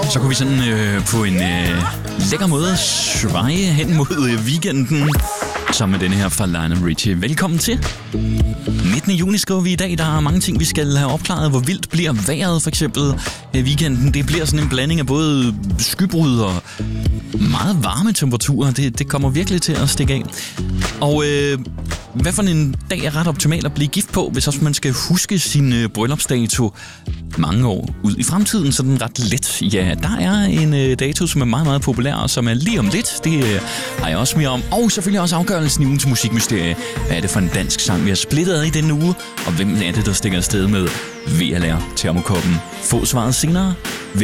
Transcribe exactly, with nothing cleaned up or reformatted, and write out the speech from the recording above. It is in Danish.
Så kunne vi sådan øh, på en øh, lækker måde sveje hen mod øh, weekenden. Sammen med denne her fra Lionel Richie. Velkommen til. nittende juni skriver vi i dag. Der er mange ting, vi skal have opklaret. Hvor vildt bliver vejret for eksempel i weekenden. Det bliver sådan en blanding af både skybrud og meget varme temperaturer. Det, det kommer virkelig til at stikke af. Og øh, hvad for en dag er ret optimal at blive gift på, hvis også man skal huske sin øh, bryllupsdato mange år ud i fremtiden, så den ret let. Ja, der er en øh, dato, som er meget, meget populær, og som er lige om lidt. Det øh, har jeg også mere om. Og selvfølgelig også afgørelsen i ugens musikmysterie. Hvad er det for en dansk sang, vi har splittet ad i denne uge? Og hvem er det, der stikker afsted med V L R Termokoppen? Få svaret senere